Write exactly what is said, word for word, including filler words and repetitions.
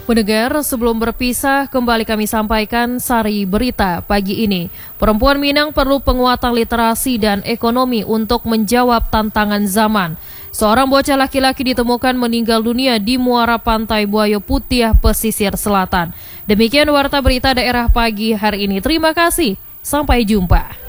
Pendengar, sebelum berpisah, kembali kami sampaikan sari berita pagi ini. Perempuan Minang perlu penguatan literasi dan ekonomi untuk menjawab tantangan zaman. Seorang bocah laki-laki ditemukan meninggal dunia di muara pantai Buaya Putih, pesisir selatan. Demikian warta berita daerah pagi hari ini. Terima kasih, sampai jumpa.